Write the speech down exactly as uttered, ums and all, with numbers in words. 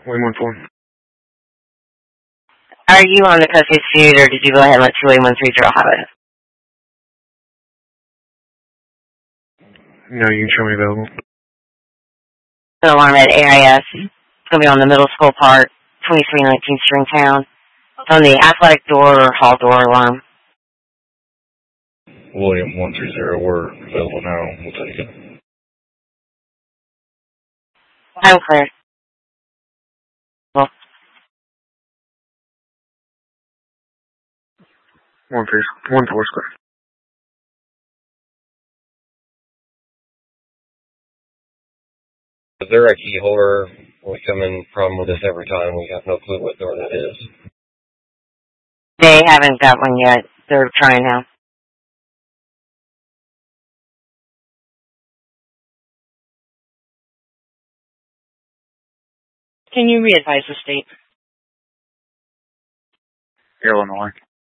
Way one four. Are you on the code suite, or did you go ahead and let two eight one three zero have it? No, you can show me available. The alarm at A I S. It's going to be on the middle school park, twenty-three nineteen Stringtown. It's on the athletic door or hall door alarm. William one three zero, we're available now. We'll take it. I'm clear. Well, One three, one four square. Is there a key holder? We come in problem with this every time. We have no clue what door that is. they haven't got one yet. They're trying now. Can you re-advise the state? Illinois.